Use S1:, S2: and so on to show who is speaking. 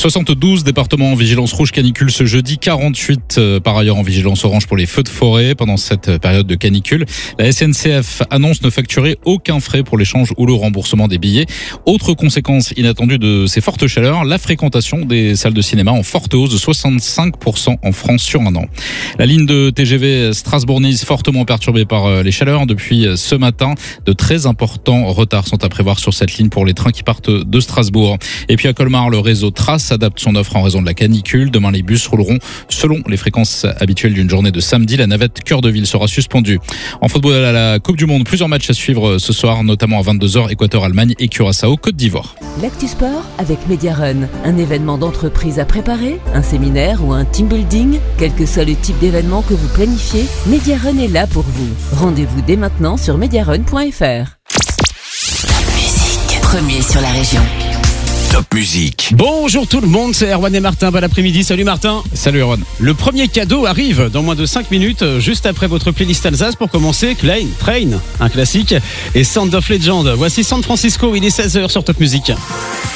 S1: 72 départements en vigilance rouge canicule ce jeudi, 48 par ailleurs en vigilance orange pour les feux de forêt pendant cette période de canicule. La SNCF annonce ne facturer aucun frais pour l'échange ou le remboursement des billets. Autre conséquence inattendue de ces fortes chaleurs, la fréquentation des salles de cinéma en forte hausse de 65% en France sur un an. La ligne de TGV Strasbourg-Nice fortement perturbée par les chaleurs depuis ce matin. De très importants retards sont à prévoir sur cette ligne pour les trains qui partent de Strasbourg. Et puis à Colmar, le réseau Trace adapte son offre en raison de la canicule. Demain, les bus rouleront selon les fréquences habituelles d'une journée de samedi. La navette Cœur de Ville sera suspendue. En football à la Coupe du Monde, plusieurs matchs à suivre ce soir, notamment à 22h, Équateur-Allemagne et Curaçao, Côte d'Ivoire.
S2: L'actu sport avec Mediarun. Un événement d'entreprise à préparer, un séminaire ou un team building, quel que soit le type d'événement que vous planifiez, Mediarun est là pour vous. Rendez-vous dès maintenant sur mediarun.fr. Premier sur la région.
S3: Top Musique.
S4: Bonjour tout le monde, c'est Erwan et Martin. Bon après-midi, salut Martin.
S1: Salut Erwan.
S4: Le premier cadeau arrive dans moins de 5 minutes, juste après votre playlist Alsace. Pour commencer, Train, un classique, et Sound of Legend. Voici San Francisco, il est 16h sur Top Musique.